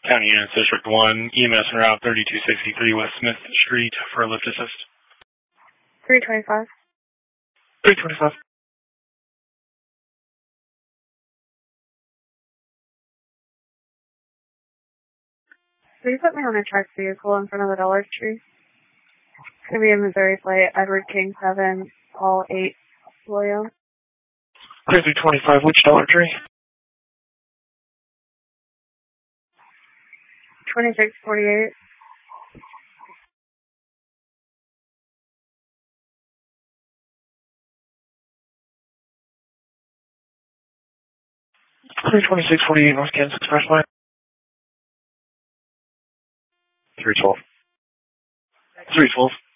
County Units District 1, EMS en route 3263 West Smith Street for a lift assist. 325. 325. Will you put me on a tracked vehicle in front of the Dollar Tree? It's going to be a Missouri flight, Edward King 7, Paul 8, William. 325, which Dollar Tree? 2648. Crew 2648 North Kansas Expressway. 312. 312.